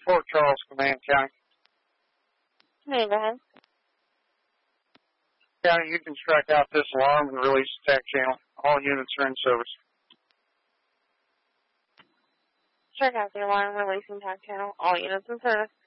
Fort Charles, Command County. Hey, go ahead. County, you can strike out this alarm and release the TAC channel. All units are in service. Strike out the alarm, releasing TAC channel. All units in service.